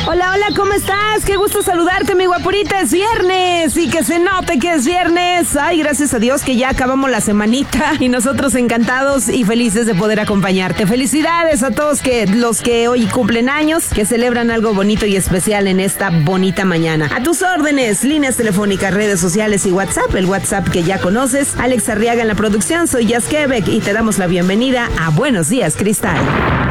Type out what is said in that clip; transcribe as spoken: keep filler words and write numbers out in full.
Hola, hola, ¿cómo estás? Qué gusto saludarte, mi guapurita. Es viernes y que se note que es viernes. Ay, gracias a Dios que ya acabamos la semanita y nosotros encantados y felices de poder acompañarte. Felicidades a todos que los que hoy cumplen años, que celebran algo bonito y especial en esta bonita mañana. A tus órdenes, líneas telefónicas, redes sociales y WhatsApp, el WhatsApp que ya conoces. Alex Arriaga en la producción, soy Jazz Quebec y te damos la bienvenida a Buenos Días, Cristal.